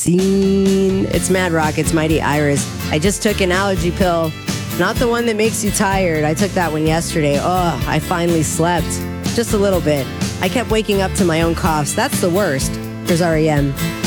scene. It's Mad Rock, it's Mighty Iris. I just took an allergy pill, not the one that makes you tired. I took that one yesterday. Oh, I finally slept. Just a little bit. I kept waking up to my own coughs. That's the worst. Here's REM.